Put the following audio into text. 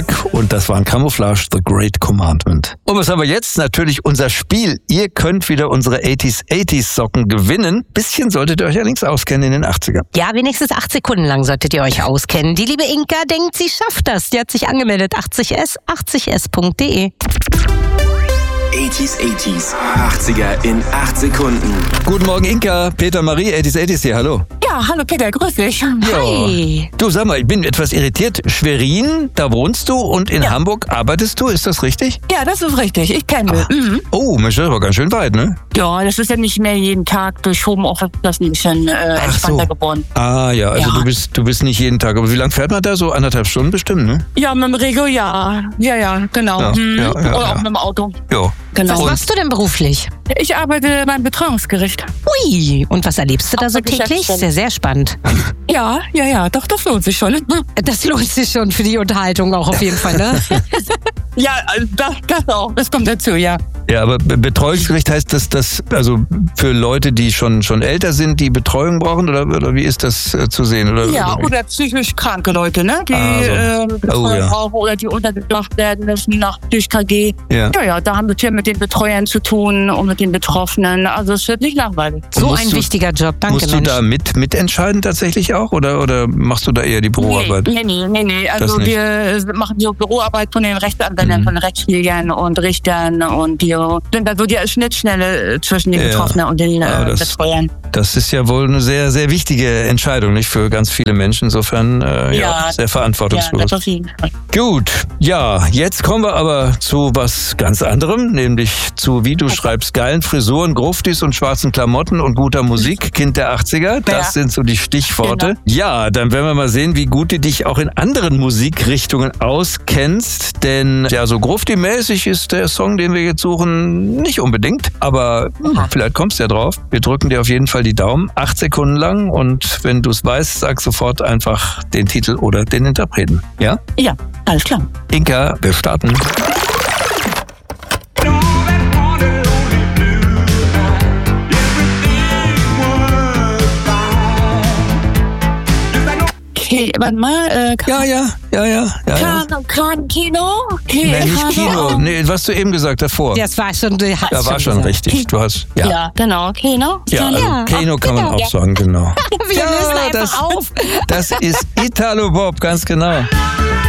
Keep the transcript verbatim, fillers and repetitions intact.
Freitag und das waren Camouflage, The Great Commandment. Und was haben wir jetzt? Natürlich unser Spiel. Ihr könnt wieder unsere achtziger achtziger Socken gewinnen. Bisschen solltet ihr euch allerdings auskennen in den achtzigern. Ja, wenigstens acht Sekunden lang solltet ihr euch auskennen. Die liebe Inka denkt, sie schafft das. Die hat sich angemeldet. achtzig S, achtzig S Punkt de. achtziger achtziger. achtziger in acht Sekunden. Guten Morgen, Inka. Peter Marie, achtziger achtziger hier. Hallo. Ja, hallo Peter, grüß dich. Hi. Du, sag mal, ich bin etwas irritiert. Schwerin, da wohnst du und in Ja. Hamburg arbeitest du, ist das richtig? Ja, das ist richtig, ich kenne. Mhm. Oh, Mensch, das ist aber ganz schön weit, ne? Ja, das ist ja nicht mehr jeden Tag durch Homeoffice, das ist ein bisschen äh, Ach entspannter so. geworden. Ah ja, also Ja. du bist du bist nicht jeden Tag. Aber wie lange fährt man da? So anderthalb Stunden bestimmt, ne? Ja, mit dem Regio, ja. Ja, ja, genau. Ja, Mhm. ja, ja, Oder ja. auch mit dem Auto. Ja. Genau. Was machst du denn beruflich? Ich arbeite beim Betreuungsgericht. Ui, und was erlebst du da Auf so der täglich? Geschäftsstelle. Sehr, sehr spannend. Ja, ja, ja, doch, das lohnt sich schon. Das lohnt sich schon für die Unterhaltung auch auf jeden Fall, ne? Ja, also das, das auch, das kommt dazu, ja. Ja, aber Be- Betreuungsgericht heißt das, das also für Leute, die schon schon älter sind, die Betreuung brauchen oder, oder wie ist das äh, zu sehen? Oder, Ja, oder wie? oder psychisch kranke Leute, ne? Die Ah, so. äh, Betreuung Oh, ja. brauchen oder die untergebracht werden müssen nach durch K G. Ja. Ja, ja, da haben wir hier mit den Betreuern zu tun und mit den Betroffenen. Also es wird nicht langweilig. So musst ein du- wichtiger Job, danke Musst du Mensch. da mit mitentscheiden tatsächlich auch oder oder machst du da eher die Büroarbeit? Nee, nee, nee, nee. Das Also nicht. wir äh, machen die Büroarbeit von den Rechtsanwälten, Mhm. von Rechtspflegern und Richtern und wir sind da so die Schnittstelle äh, zwischen den Ja. Betroffenen und den Ah, äh, das- Betreuern. Das ist ja wohl eine sehr sehr wichtige Entscheidung, nicht für ganz viele Menschen. Insofern äh, ja, Ja. sehr Ja, verantwortungsbewusst. das auf jeden Fall. Gut, ja, jetzt kommen wir aber zu was ganz anderem, nämlich zu, wie du schreibst, geilen Frisuren, Gruftis und schwarzen Klamotten und guter Musik, Kind der achtziger. Das Ja. sind so die Stichworte. Genau. Ja, dann werden wir mal sehen, wie gut du dich auch in anderen Musikrichtungen auskennst, denn ja, so Grufti-mäßig ist der Song, den wir jetzt suchen, nicht unbedingt, aber hm, vielleicht kommst du ja drauf. Wir drücken dir auf jeden Fall die Daumen, acht Sekunden lang und wenn du es weißt, sag sofort einfach den Titel oder den Interpreten. Ja? Ja, alles klar. Inka, wir starten. Okay, warte mal. Äh, Ja, ja, ja, ja, ja. ja. Kran, Kran, Kino? Okay, Nein, nicht Kran- Kino. Nee, was du eben gesagt davor. Das war schon, du hast Ja, war schon gesagt. richtig. Du hast, ja. Ja, Ja, genau, Kino. also Ja, Kino kann man genau. auch sagen, genau. Wir Ja, lösen einfach das- auf. Das ist Italo Bob, ganz genau.